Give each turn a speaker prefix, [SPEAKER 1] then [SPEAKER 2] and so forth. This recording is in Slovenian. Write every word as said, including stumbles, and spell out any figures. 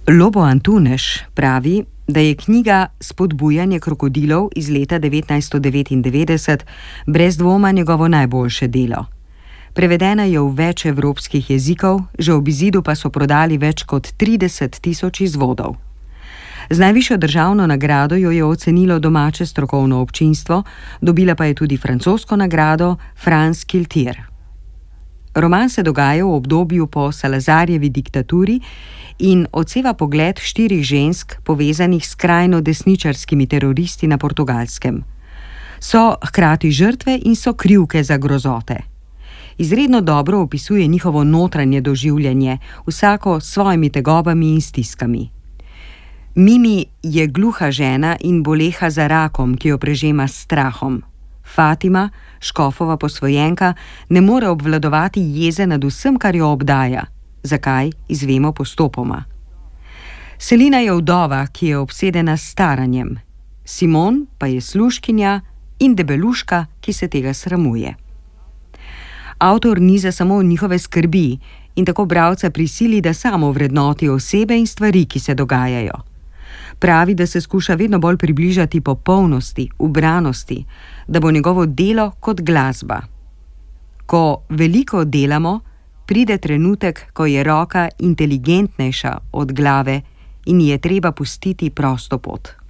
[SPEAKER 1] Lobo Antunes pravi, da je knjiga Spodbujanje krokodilov iz leta devetnajststo devetindevetdeset brez dvoma njegovo najboljše delo. Prevedena je v več evropskih jezikov, že ob izidu pa so prodali več kot trideset tisoč izvodov. Z najvišjo državno nagrado jo je ocenilo domače strokovno občinstvo, dobila pa je tudi francosko nagrado France Kiltier. Roman se dogaja v obdobju po Salazarjevi diktaturi in odseva pogled štirih žensk, povezanih s skrajno desničarskimi teroristi na Portugalskem. So hkrati žrtve in so krivke za grozote. Izredno dobro opisuje njihovo notranje doživljanje, vsako s svojimi tegobami in stiskami. Mimi je gluha žena in boleha za rakom, ki jo prežema s strahom. Fatima, škofova posvojenka, ne more obvladovati jeze nad vsem, kar jo obdaja. Zakaj, izvemo postopoma. Selina je vdova, ki je obsedena s staranjem. Simon pa je služkinja in debeluška, ki se tega sramuje. Avtor niza samo njihove skrbi in tako bralca prisili, da samo vrednoti osebe in stvari, ki se dogajajo. Pravi, da se skuša vedno bolj približati popolnosti, ubranosti, da bo njegovo delo kot glasba. Ko veliko delamo, pride trenutek, ko je roka inteligentnejša od glave in ji je treba pustiti prosto pot.